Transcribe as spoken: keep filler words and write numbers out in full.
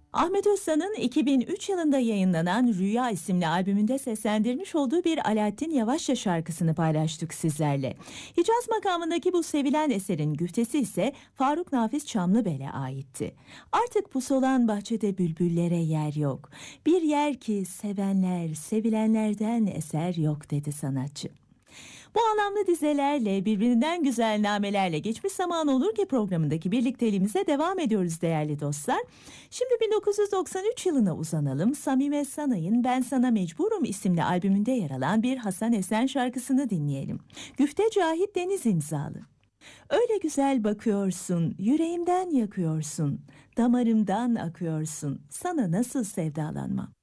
Ahmet Usta'nın iki bin üç yılında yayınlanan Rüya isimli albümünde seslendirmiş olduğu bir Alaaddin Yavaşça şarkısını paylaştık sizlerle. Hicaz makamındaki bu sevilen eserin güftesi ise Faruk Nafiz Çamlıbel'e aitti. Artık pusolan bahçede bülbüllere yer yok. Bir yer ki sevenler, sevilenlerden eser yok dedi sanatçı. Bu anlamlı dizelerle, birbirinden güzel namelerle Geçmiş Zaman Olur ki programındaki birlikteliğimize devam ediyoruz değerli dostlar. Şimdi bin dokuz yüz doksan üç yılına uzanalım. Samime Sanay'ın Ben Sana Mecburum isimli albümünde yer alan bir Hasan Esen şarkısını dinleyelim. Güfte Cahit Deniz imzalı. Öyle güzel bakıyorsun, yüreğimden yakıyorsun, damarımdan akıyorsun, sana nasıl sevdalanmam.